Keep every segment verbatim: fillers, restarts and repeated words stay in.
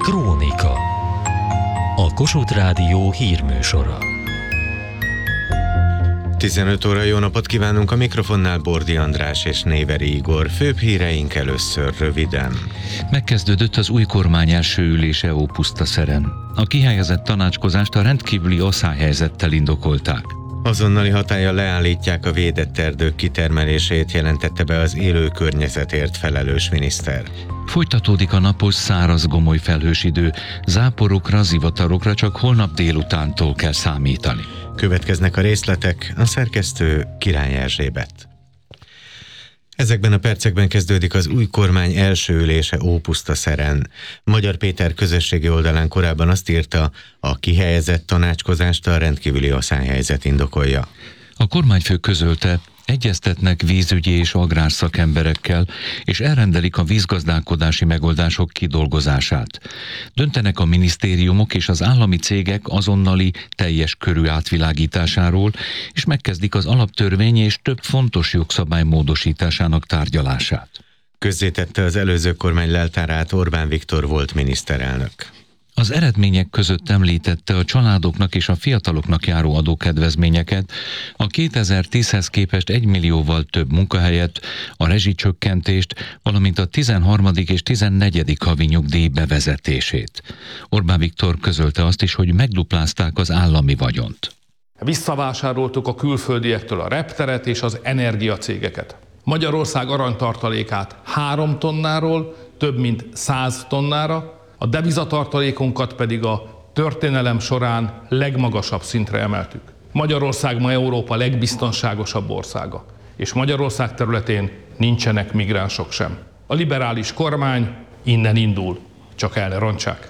Krónika. A Kossuth Rádió hírműsora. tizenöt óra, jó napot kívánunk, a mikrofonnál Bordi András és Néveri Igor. Főbb híreink először röviden. Megkezdődött az új kormány első ülése Ópusztaszeren. A kihelyezett tanácskozást a rendkívüli asszályhelyzettel indokolták. Azonnali hatállyal leállítják a védett erdők kitermelését, jelentette be az élő környezetért felelős miniszter. Folytatódik a napos, száraz, gomoly felhős idő. Záporokra, zivatarokra csak holnap délutántól kell számítani. Következnek a részletek, a szerkesztő Király Erzsébet. Ezekben a percekben kezdődik az új kormány első ülése Ópusztaszeren. Magyar Péter közösségi oldalán korábban azt írta, a kihelyezett tanácskozást a rendkívüli asszályhelyzet indokolja. A kormányfő közölte, egyeztetnek vízügyi és agrárszakemberekkel, és elrendelik a vízgazdálkodási megoldások kidolgozását. Döntenek a minisztériumok és az állami cégek azonnali, teljes körű átvilágításáról, és megkezdik az alaptörvény és több fontos jogszabály módosításának tárgyalását. Közzétette az előző kormány leltárát Orbán Viktor volt miniszterelnök. Az eredmények között említette a családoknak és a fiataloknak járó adókedvezményeket, a kétezer-tízhez képest egy millióval több munkahelyet, a rezsicsökkentést, valamint a tizenharmadik és tizennegyedik havi nyugdíj bevezetését. Orbán Viktor közölte azt is, hogy megduplázták az állami vagyont. Visszavásároltuk a külföldiektől a repteret és az energiacégeket. Magyarország aranytartalékát három tonnáról több mint száz tonnára, a devizatartalékunkat pedig a történelem során legmagasabb szintre emeltük. Magyarország ma Európa legbiztonságosabb országa, és Magyarország területén nincsenek migránsok sem. A liberális kormány innen indul, csak el ne rontsák.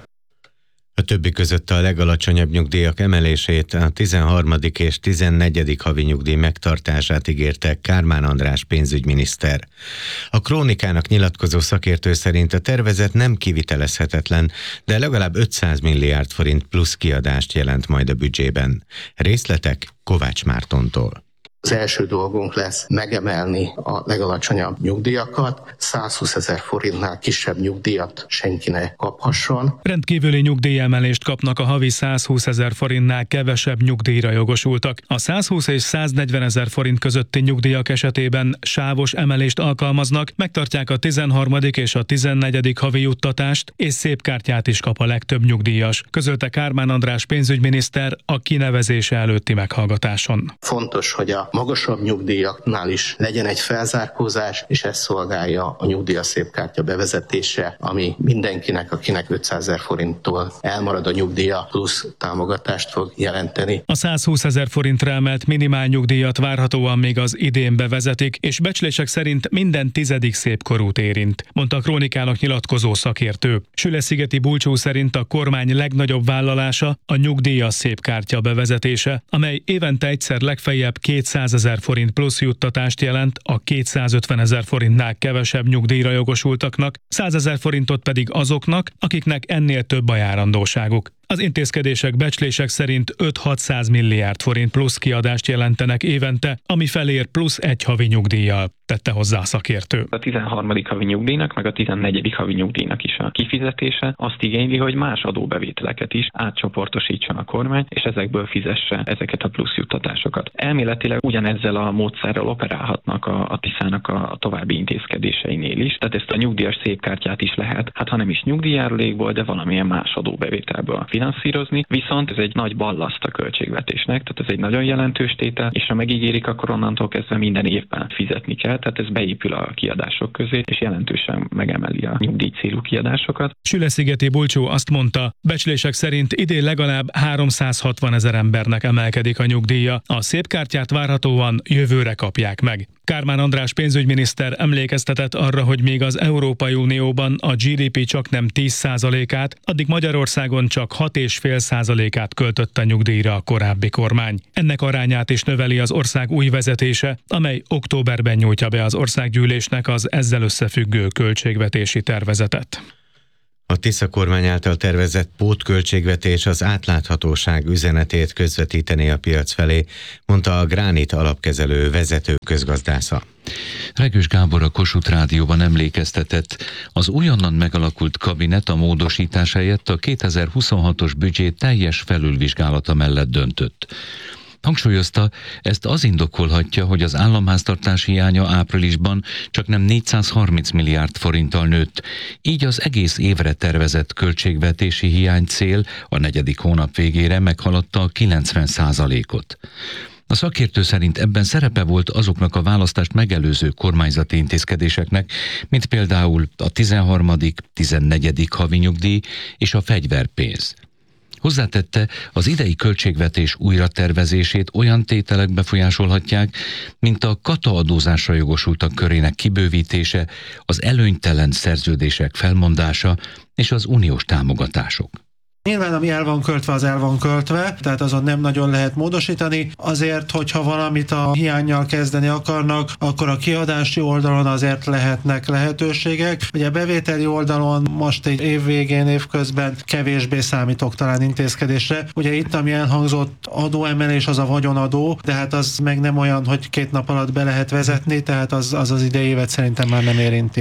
A többi között a legalacsonyabb nyugdíjak emelését, a tizenharmadik és tizennegyedik havi nyugdíj megtartását ígérte Kármán András pénzügyminiszter. A Krónikának nyilatkozó szakértő szerint a tervezet nem kivitelezhetetlen, de legalább ötszáz milliárd forint plusz kiadást jelent majd a büdzsében. Részletek Kovács Mártontól. Az első dolgunk lesz megemelni a legalacsonyabb nyugdíjakat, százhúszezer forintnál kisebb nyugdíjat senki ne kaphasson. Rendkívüli nyugdíjemelést kapnak a havi százhúszezer forintnál kevesebb nyugdíjra jogosultak. A százhúsz és száznegyvenezer forint közötti nyugdíjak esetében sávos emelést alkalmaznak, megtartják a tizenharmadik és a tizennegyedik havi juttatást, és szép kártyát is kap a legtöbb nyugdíjas, közölte Kármán András pénzügyminiszter a kinevezése előtti meghallgatáson. Fontos, hogy a magasabb nyugdíjaknál is legyen egy felzárkózás, és ez szolgálja a nyugdíjas szépkártya bevezetése, ami mindenkinek, akinek ötszázezer forinttól elmarad a nyugdíja, plusz támogatást fog jelenteni. A százhúszezer forintra emelt minimál nyugdíjat várhatóan még az idén bevezetik, és becslések szerint minden tizedik szépkorút érint, mondta a Krónikának nyilatkozó szakértő. Süleszigeti Bulcsú szerint a kormány legnagyobb vállalása a nyugdíjas szépkártya bevezetése, amely évente egyszer legfeljebb kétszázezer forint plusz juttatást jelent a kétszázötvenezer forintnál kevesebb nyugdíjra jogosultaknak, százezer forintot pedig azoknak, akiknek ennél több a járandóságuk. Az intézkedések becslések szerint öt-hatszáz milliárd forint plusz kiadást jelentenek évente, ami felér plusz egy havi nyugdíjjal, tette hozzá a szakértő. A tizenharmadik havi nyugdíjnak, meg a tizennegyedik havi nyugdíjnak is a kifizetése azt igényli, hogy más adóbevételeket is átcsoportosítson a kormány, és ezekből fizesse ezeket a plusz juttatásokat. Elméletileg ugyanezzel a módszerrel operálhatnak a, a tiszának a további intézkedéseinél is, tehát ezt a nyugdíjas szépkártyát is lehet, hát ha nem is nyugdíjjárulékból, de valamilyen más adóbevételből finanszírozni, viszont ez egy nagy ballaszt a költségvetésnek, tehát ez egy nagyon jelentős tétel, és ha megígérik, akkor onnantól kezdve minden évben fizetni kell, tehát ez beépül a kiadások közé, és jelentősen megemeli a nyugdíj célú kiadásokat. Süleszigeti Bulcsú azt mondta, becslések szerint idén legalább háromszázhatvan ezer embernek emelkedik a nyugdíja, a szépkártyát várhatóan jövőre kapják meg. Kármán András pénzügyminiszter emlékeztetett arra, hogy még az Európai Unióban a gé dé pé csaknem tíz százalékát, addig Magyarországon csak hat egész öt százalékát költött a nyugdíjra a korábbi kormány. Ennek arányát is növeli az ország új vezetése, amely októberben nyújtja be az országgyűlésnek az ezzel összefüggő költségvetési tervezetet. A Tisza kormány által tervezett pótköltségvetés az átláthatóság üzenetét közvetítené a piac felé, mondta a Gránit alapkezelő vezető közgazdásza. Regős Gábor a Kossuth Rádióban emlékeztetett, az újonnan megalakult kabinet a módosítás helyett a kétezer-huszonhatos büdzsé teljes felülvizsgálata mellett döntött. Hangsúlyozta, ezt az indokolhatja, hogy az államháztartás hiánya áprilisban csak nem négyszázharminc milliárd forinttal nőtt, így az egész évre tervezett költségvetési hiány cél a negyedik hónap végére meghaladta a kilencven százalékot. A szakértő szerint ebben szerepe volt azoknak a választást megelőző kormányzati intézkedéseknek, mint például a tizenharmadik, tizennegyedik havi nyugdíj és a fegyverpénz. Hozzátette, az idei költségvetés újratervezését olyan tételek befolyásolhatják, mint a kataadózásra jogosultak körének kibővítése, az előnytelen szerződések felmondása és az uniós támogatások. Nyilván ami el van költve, az el van költve, tehát azon nem nagyon lehet módosítani. Azért, hogyha valamit a hiánnyal kezdeni akarnak, akkor a kiadási oldalon azért lehetnek lehetőségek. Ugye a bevételi oldalon most egy év végén, évközben kevésbé számítok talán intézkedésre. Ugye itt, ami elhangzott adóemelés, az a vagyonadó, de hát az meg nem olyan, hogy két nap alatt be lehet vezetni, tehát az az, az idei évet szerintem már nem érinti.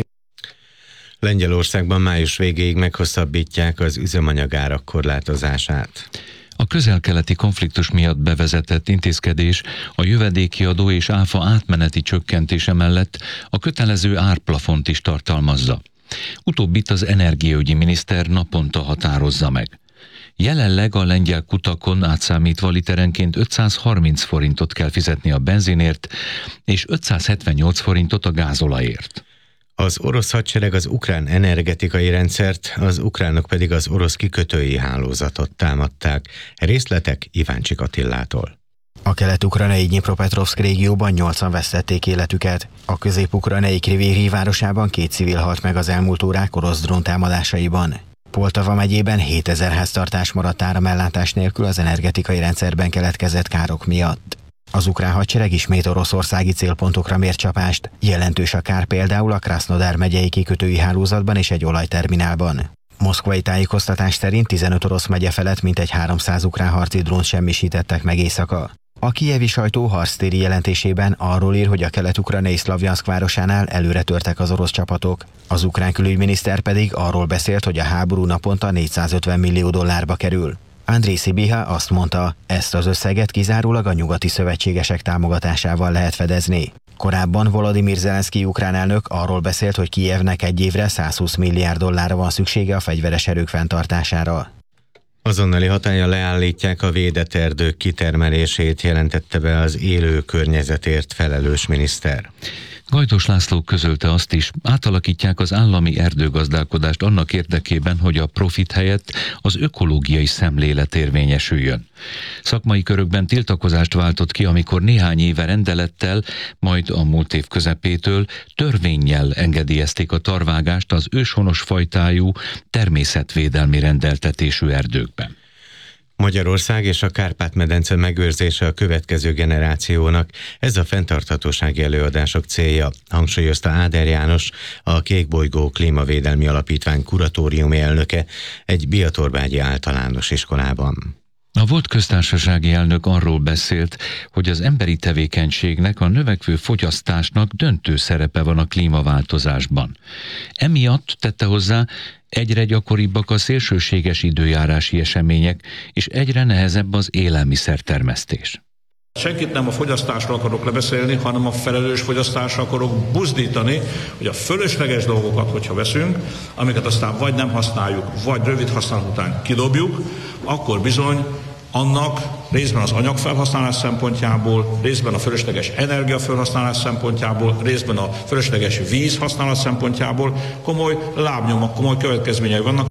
Lengyelországban május végéig meghosszabbítják az üzemanyagárak korlátozását. A közel-keleti konfliktus miatt bevezetett intézkedés a jövedéki adó és áfa átmeneti csökkentése mellett a kötelező árplafont is tartalmazza. Utóbbit az energiaügyi miniszter naponta határozza meg. Jelenleg a lengyel kutakon átszámítva literenként ötszázharminc forintot kell fizetni a benzinért, és ötszázhetvennyolc forintot a gázolajért. Az orosz hadsereg az ukrán energetikai rendszert, az ukránok pedig az orosz kikötői hálózatot támadták. Részletek Iváncsik Attillától. A kelet-ukrajnai Dnyipropetrovszk régióban nyolcan vesztették életüket. A közép-ukrajnai Kriviri városában két civil halt meg az elmúlt órák orosz dróntámadásaiban. Poltava megyében hétezer háztartás maradt áramellátás nélkül az energetikai rendszerben keletkezett károk miatt. Az ukrán hadsereg ismét oroszországi célpontokra mért csapást, jelentős a kár például a Krasznodar megyei kikötői hálózatban és egy olajterminálban. Moszkvai tájékoztatás szerint tizenöt orosz megye felett mintegy háromszáz ukrán harci drónt semmisítettek meg éjszaka. A kijevi sajtó harctéri jelentésében arról ír, hogy a kelet-ukrajnai Szlavjanszk városánál előre törtek az orosz csapatok. Az ukrán külügyminiszter pedig arról beszélt, hogy a háború naponta négyszázötven millió dollárba kerül. Andriy Sibiha azt mondta, ezt az összeget kizárólag a nyugati szövetségesek támogatásával lehet fedezni. Korábban Volodymyr Zelenszky ukrán elnök arról beszélt, hogy Kijevnek egy évre százhúsz milliárd dollárra van szüksége a fegyveres erők fenntartására. Azonnali hatállyal leállítják a védett erdők kitermelését, jelentette be az élő környezetért felelős miniszter. Gajdos László közölte azt is, átalakítják az állami erdőgazdálkodást annak érdekében, hogy a profit helyett az ökológiai szemlélet érvényesüljön. Szakmai körökben tiltakozást váltott ki, amikor néhány éve rendelettel, majd a múlt év közepétől törvénnyel engedélyezték a tarvágást az őshonos fajtájú, természetvédelmi rendeltetésű erdőkben. Magyarország és a Kárpát-medence megőrzése a következő generációnak, ez a fenntarthatósági előadások célja, hangsúlyozta Áder János, a Kékbolygó Klímavédelmi Alapítvány kuratóriumi elnöke egy biatorbágyi általános iskolában. A volt köztársasági elnök arról beszélt, hogy az emberi tevékenységnek, a növekvő fogyasztásnak döntő szerepe van a klímaváltozásban. Emiatt tette hozzá, egyre gyakoribbak a szélsőséges időjárási események, és egyre nehezebb az élelmiszertermesztés. Senkit nem a fogyasztásról akarok lebeszélni, hanem a felelős fogyasztásra akarok buzdítani, hogy a fölösleges dolgokat, hogyha veszünk, amiket aztán vagy nem használjuk, vagy rövid használat után kidobjuk, akkor bizony annak részben az anyagfelhasználás szempontjából, részben a fölösleges energiafelhasználás szempontjából, részben a fölösleges vízhasználat szempontjából komoly lábnyomok, komoly következményei vannak.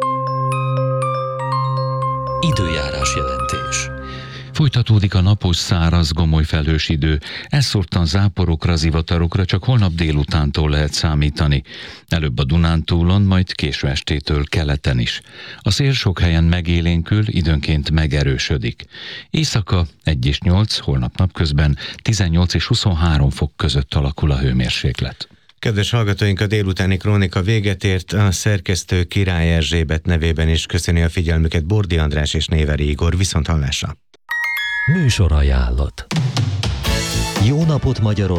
Időjárás jelentés. Folytatódik a napos, száraz, gomoly felhős idő. Elszórtan záporokra, zivatarokra csak holnap délutántól lehet számítani. Előbb a Dunántúlon, majd késő estétől keleten is. A szél sok helyen megélénkül, időnként megerősödik. Éjszaka egy és nyolc, holnap napközben tizennyolc és huszonhárom fok között alakul a hőmérséklet. Kedves hallgatóink, a délutáni krónika véget ért, a szerkesztő Király Erzsébet nevében is köszöni a figyelmüket Bordi András és Néveri Igor. Viszont hallásra! Műsor ajánlott. Jó napot Magyarország!